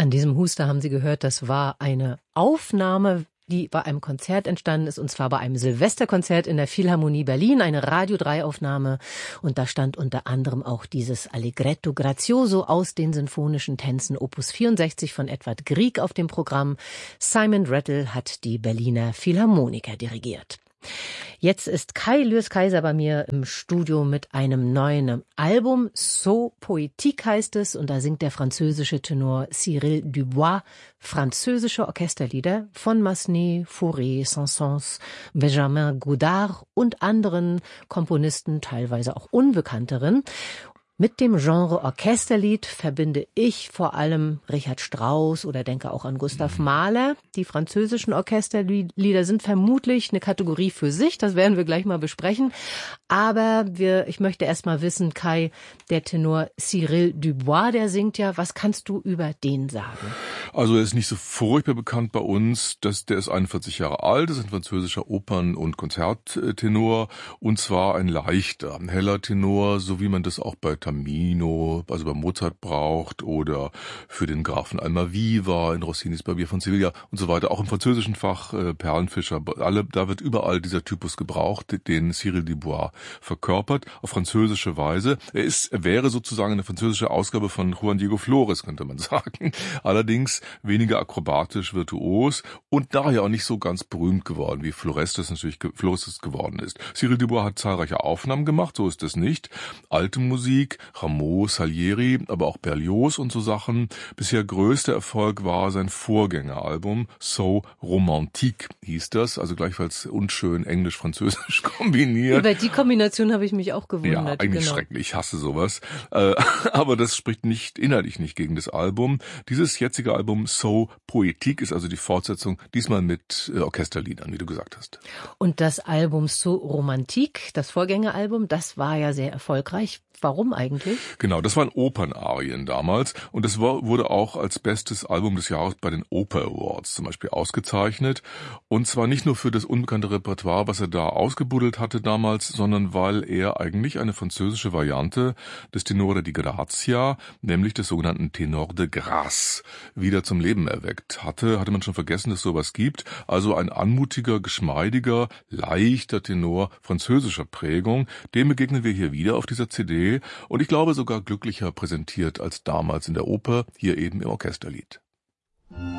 An diesem Huster haben Sie gehört, das war eine Aufnahme, die bei einem Konzert entstanden ist, und zwar bei einem Silvesterkonzert in der Philharmonie Berlin, eine Radio 3-Aufnahme. Und da stand unter anderem auch dieses Allegretto Grazioso aus den sinfonischen Tänzen Opus 64 von Edvard Grieg auf dem Programm. Simon Rattle hat die Berliner Philharmoniker dirigiert. Jetzt ist Kai Lürs-Kaiser bei mir im Studio mit einem neuen Album. So Poétique heißt es, und da singt der französische Tenor Cyril Dubois französische Orchesterlieder von Massenet, Fauré, Saint-Saëns, Benjamin Godard und anderen Komponisten, teilweise auch unbekannteren. Mit dem Genre Orchesterlied verbinde ich vor allem Richard Strauss oder denke auch an Gustav Mahler. Die französischen Orchesterlieder sind vermutlich eine Kategorie für sich, das werden wir gleich mal besprechen. Aber ich möchte erst mal wissen, Kai, der Tenor Cyril Dubois, der singt ja, was kannst du über den sagen? Also er ist nicht so furchtbar bekannt bei uns, der ist 41 Jahre alt, ist ein französischer Opern- und Konzerttenor, und zwar ein leichter, ein heller Tenor, so wie man das auch bei Tamino, also bei Mozart braucht, oder für den Grafen Almaviva in Rossinis Barbier von Sevilla und so weiter. Auch im französischen Fach Perlenfischer, da wird überall dieser Typus gebraucht, den Cyril Dubois verkörpert, auf französische Weise. Er wäre sozusagen eine französische Ausgabe von Juan Diego Flores, könnte man sagen. Allerdings weniger akrobatisch, virtuos und daher auch nicht so ganz berühmt geworden, wie Flores das geworden ist. Cyril Dubois hat zahlreiche Aufnahmen gemacht, so ist es nicht. Alte Musik, Rameau, Salieri, aber auch Berlioz und so Sachen. Bisher größter Erfolg war sein Vorgängeralbum, So Romantique hieß das, also gleichfalls unschön englisch-französisch kombiniert. Über die Kombination habe ich mich auch gewundert. Ja, eigentlich schrecklich, ich hasse sowas. Aber das spricht inhaltlich nicht gegen das Album. Dieses jetzige Album So Poétique ist also die Fortsetzung, diesmal mit Orchesterliedern, wie du gesagt hast. Und das Album So Romantique, das Vorgängeralbum, das war ja sehr erfolgreich. Warum eigentlich? Genau, das waren Opernarien damals, und das wurde auch als bestes Album des Jahres bei den Oper Awards zum Beispiel ausgezeichnet. Und zwar nicht nur für das unbekannte Repertoire, was er da ausgebuddelt hatte damals, sondern weil er eigentlich eine französische Variante des Tenore di Grazia, nämlich des sogenannten Tenor de Grâce, wieder zum Leben erweckt hatte. Hatte man schon vergessen, dass es sowas gibt. Also ein anmutiger, geschmeidiger, leichter Tenor französischer Prägung. Dem begegnen wir hier wieder auf dieser CD. Und ich glaube sogar glücklicher präsentiert als damals in der Oper, hier eben im Orchesterlied.